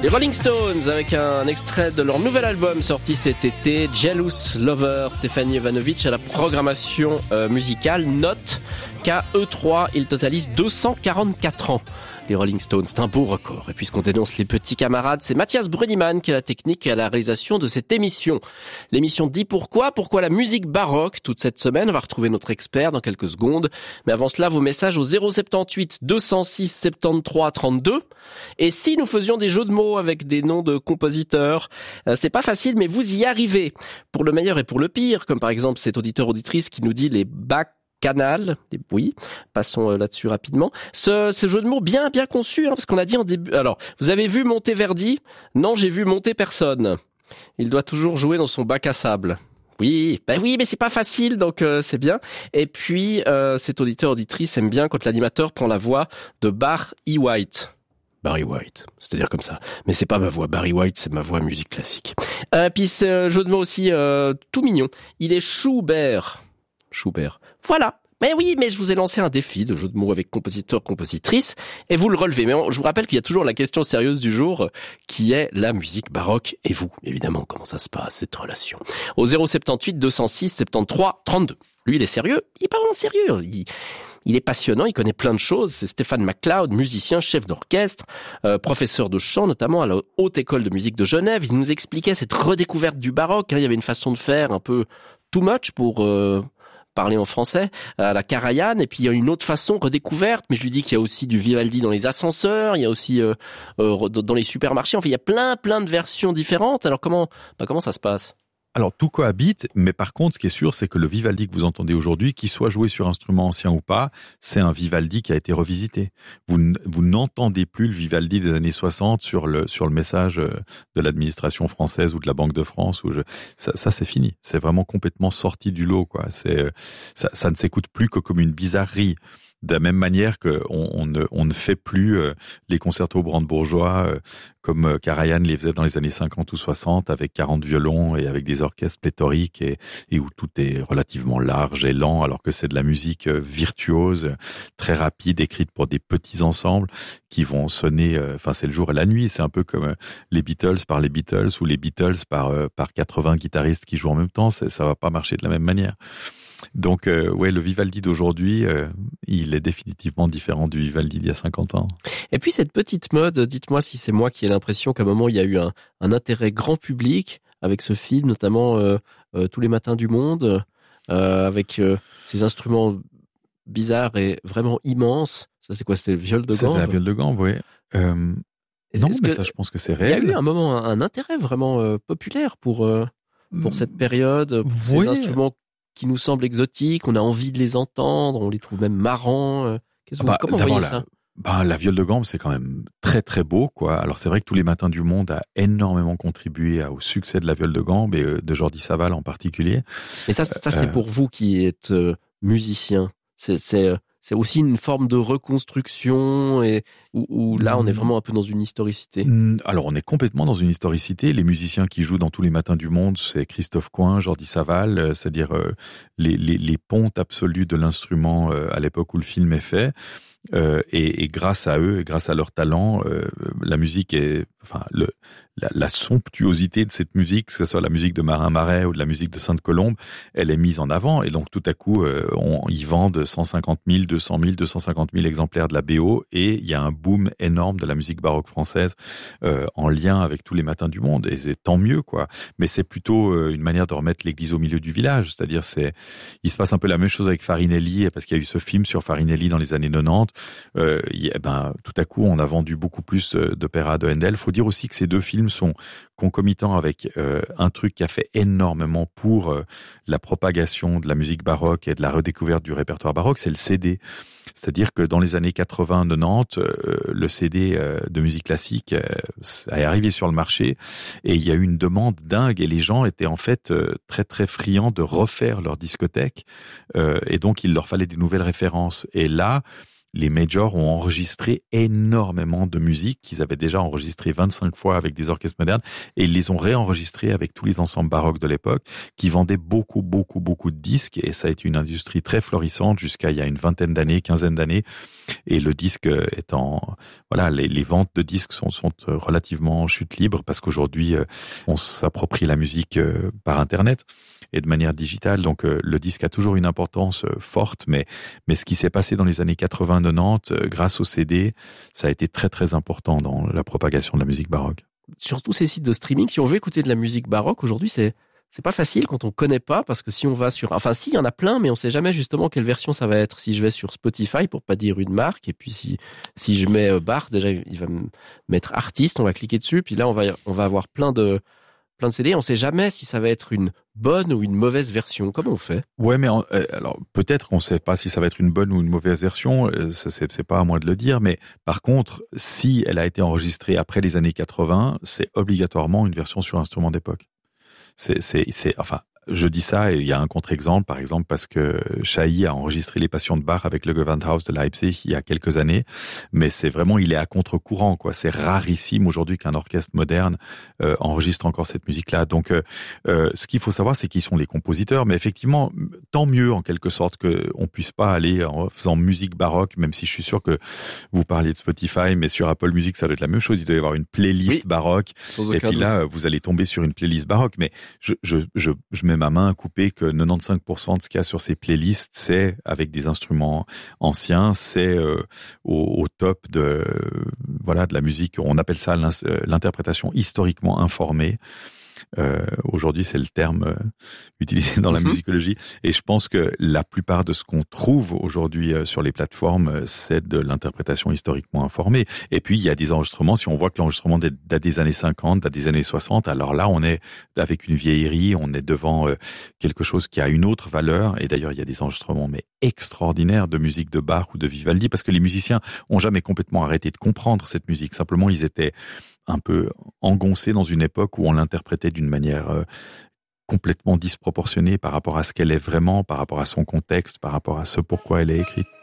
Les Rolling Stones avec un extrait de leur nouvel album sorti cet été, Jealous Lover. Stéphanie Ivanovic à la programmation musicale. Note qu'à E3, ils totalisent 244 ans. Les Rolling Stones, c'est un beau record. Et puisqu'on dénonce les petits camarades, c'est Mathias Brunniman qui a la technique et à la réalisation de cette émission. L'émission dit pourquoi la musique baroque toute cette semaine. On va retrouver notre expert dans quelques secondes. Mais avant cela, vos messages au 078 206 73 32. Et si nous faisions des jeux de mots avec des noms de compositeurs, c'est pas facile, mais vous y arrivez. Pour le meilleur et pour le pire, comme par exemple cet auditeur-auditrice qui nous dit les Canal, oui, passons là-dessus rapidement. Ce jeu de mots bien conçu, parce qu'on a dit en début. Alors, vous avez vu Monteverdi ? Non, j'ai vu monter personne. Il doit toujours jouer dans son bac à sable. Oui, mais c'est pas facile, donc c'est bien. Et puis, cet auditeur-auditrice aime bien quand l'animateur prend la voix de Barry White. Barry White, c'est-à-dire comme ça. Mais c'est pas ma voix, Barry White, c'est ma voix musique classique. Puis ce jeu de mots aussi tout mignon. Il est Schubert. Voilà. Mais oui, mais je vous ai lancé un défi de jeu de mots avec compositeur, compositrice, et vous le relevez. Mais je vous rappelle qu'il y a toujours la question sérieuse du jour, qui est la musique baroque et vous. Évidemment, comment ça se passe, cette relation. Au 078 206 73 32. Lui, il est sérieux. Il est pas vraiment sérieux. Il est passionnant, il connaît plein de choses. C'est Stéphane MacLeod, musicien, chef d'orchestre, professeur de chant, notamment à la Haute École de musique de Genève. Il nous expliquait cette redécouverte du baroque. Il y avait une façon de faire un peu too much pour parler en français, à la Karajan, et puis il y a une autre façon redécouverte, mais je lui dis qu'il y a aussi du Vivaldi dans les ascenseurs, il y a aussi dans les supermarchés, enfin il y a plein de versions différentes. Alors comment ça se passe ? Alors tout cohabite, mais par contre, ce qui est sûr, c'est que le Vivaldi que vous entendez aujourd'hui, qu'il soit joué sur instrument ancien ou pas, c'est un Vivaldi qui a été revisité. Vous n'entendez plus le Vivaldi des années 60 sur le message de l'administration française ou de la Banque de France. Ça c'est fini. C'est vraiment complètement sorti du lot, quoi. Ça ne s'écoute plus que comme une bizarrerie. De la même manière qu'on ne fait plus les concertos brandebourgeois comme Karajan les faisait dans les années 50 ou 60 avec 40 violons et avec des orchestres pléthoriques et où tout est relativement large et lent alors que c'est de la musique virtuose, très rapide, écrite pour des petits ensembles qui vont sonner, c'est le jour et la nuit. C'est un peu comme les Beatles par les Beatles ou les Beatles par 80 guitaristes qui jouent en même temps. Ça va pas marcher de la même manière. Donc, le Vivaldi d'aujourd'hui, il est définitivement différent du Vivaldi d'il y a 50 ans. Et puis, cette petite mode, dites-moi si c'est moi qui ai l'impression qu'à un moment, il y a eu un intérêt grand public avec ce film, notamment Tous les matins du monde, avec ces instruments bizarres et vraiment immenses. Ça, c'est quoi ? C'était le viol de gambe ? C'est la viole de gambe, oui. Non, mais ça, je pense que c'est réel. Il y a eu un moment, un intérêt vraiment populaire pour cette période, pour ces instruments qui nous semblent exotiques, on a envie de les entendre, on les trouve même marrants. Comment vous voyez ça ? La viole de gambe, c'est quand même très très beau, quoi. Alors c'est vrai que Tous les matins du monde a énormément contribué au succès de la viole de gambe et de Jordi Savall en particulier. Et ça c'est pour vous qui êtes musicien. C'est aussi une forme de reconstruction et où là on est vraiment un peu dans une historicité. Alors on est complètement dans une historicité. Les musiciens qui jouent dans Tous les matins du monde, c'est Christophe Coin, Jordi Savall, c'est-à-dire les pontes absolues de l'instrument à l'époque où le film est fait. Et grâce à eux, et grâce à leur talent, la musique est, la somptuosité de cette musique, que ce soit la musique de Marin Marais ou de la musique de Sainte-Colombe, elle est mise en avant. Et donc tout à coup, ils vendent 150 000, 200 000, 250 000 exemplaires de la BO, et il y a un boom énorme de la musique baroque française en lien avec Tous les matins du monde. Et c'est tant mieux, quoi. Mais c'est plutôt une manière de remettre l'église au milieu du village. C'est-à-dire, il se passe un peu la même chose avec Farinelli, parce qu'il y a eu ce film sur Farinelli dans les années 90. Tout à coup, on a vendu beaucoup plus d'opéras de Handel. Faut dire aussi que ces deux films sont concomitants avec un truc qui a fait énormément pour la propagation de la musique baroque et de la redécouverte du répertoire baroque, c'est le CD. C'est-à-dire que dans les années 80-90, le CD de musique classique est arrivé sur le marché et il y a eu une demande dingue et les gens étaient en fait très très friands de refaire leur discothèque et donc il leur fallait des nouvelles références. Et là, les majors ont enregistré énormément de musique qu'ils avaient déjà enregistré 25 fois avec des orchestres modernes et ils les ont réenregistrés avec tous les ensembles baroques de l'époque qui vendaient beaucoup de disques et ça a été une industrie très florissante jusqu'à il y a une vingtaine d'années, quinzaine d'années et le disque étant, voilà, les ventes de disques sont relativement en chute libre parce qu'aujourd'hui on s'approprie la musique par Internet et de manière digitale. Donc le disque a toujours une importance forte, mais ce qui s'est passé dans les années 80-90, grâce au CD, ça a été très très important dans la propagation de la musique baroque. Sur tous ces sites de streaming, si on veut écouter de la musique baroque, aujourd'hui c'est pas facile quand on connaît pas, parce que si on va sur... Enfin si, il y en a plein, mais on sait jamais justement quelle version ça va être. Si je vais sur Spotify, pour pas dire une marque, et puis si je mets Bach, déjà il va me mettre artiste, on va cliquer dessus, puis là on va avoir plein de CD. On sait jamais si ça va être une bonne ou une mauvaise version. Comment on fait? Ouais, mais alors peut-être qu'on sait pas si ça va être une bonne ou une mauvaise version. Ça, c'est pas à moi de le dire. Mais par contre, si elle a été enregistrée après les années 80, c'est obligatoirement une version sur instrument d'époque. Enfin, je dis ça et il y a un contre-exemple, par exemple, parce que Chailly a enregistré les Passions de Bach avec le Gewandhaus de Leipzig il y a quelques années, mais c'est vraiment, il est à contre-courant, quoi. C'est rarissime aujourd'hui qu'un orchestre moderne enregistre encore cette musique-là. Donc, ce qu'il faut savoir, c'est qui sont les compositeurs, mais effectivement, tant mieux en quelque sorte qu'on puisse pas aller en faisant musique baroque, même si je suis sûr que vous parliez de Spotify, mais sur Apple Music, ça doit être la même chose. Il doit y avoir une playlist baroque, et puis là, vous allez tomber sur une playlist baroque. Mais je mets ma main à couper que 95% de ce qu'il y a sur ces playlists, c'est avec des instruments anciens, c'est au top de la musique. On appelle ça l'interprétation historiquement informée. Aujourd'hui, c'est le terme utilisé dans la musicologie. Et je pense que la plupart de ce qu'on trouve aujourd'hui sur les plateformes, c'est de l'interprétation historiquement informée. Et puis, il y a des enregistrements. Si on voit que l'enregistrement date des années 50, date des années 60, alors là, on est avec une vieillerie, on est devant quelque chose qui a une autre valeur. Et d'ailleurs, il y a des enregistrements mais extraordinaires de musique de Bach ou de Vivaldi, parce que les musiciens ont jamais complètement arrêté de comprendre cette musique. Simplement, ils étaient un peu engoncé dans une époque où on l'interprétait d'une manière complètement disproportionnée par rapport à ce qu'elle est vraiment, par rapport à son contexte, par rapport à ce pourquoi elle est écrite.